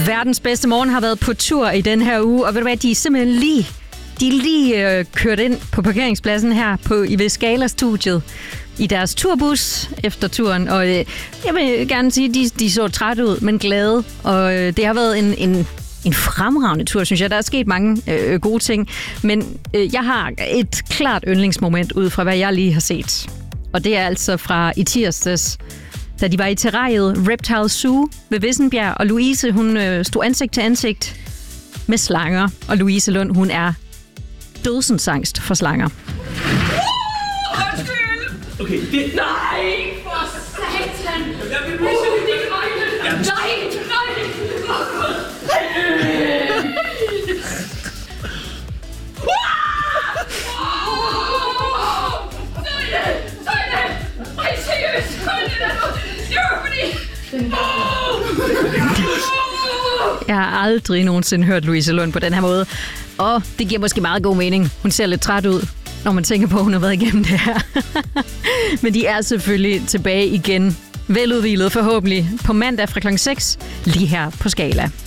Verdens bedste morgen har været på tur i den her uge, og ved du hvad, de er simpelthen lige kørt ind på parkeringspladsen her ved Scala-studiet i deres turbus efter turen, og jeg vil gerne sige, de så træt ud, men glade, og det har været en fremragende tur, synes jeg. Der er sket mange gode ting, men jeg har et klart yndlingsmoment ud fra, hvad jeg lige har set. Og det er altså fra i tirsdags, da de var i terrariet Reptile Zoo ved Vissenbjerg, og Louise, hun stod ansigt til ansigt med slanger, og Louise Lund, hun er dødsensangst for slanger. Okay, det... Nej, for satan! Jeg vil misse det. Nej! Ej, seriøst! Jeg har aldrig nogensinde hørt Louise Lund på den her måde, og det giver måske meget god mening. Hun ser lidt træt ud, når man tænker på, at hun har været igennem det her. Men de er selvfølgelig tilbage igen, veludhvilet forhåbentlig, på mandag fra kl. 6, lige her på Scala.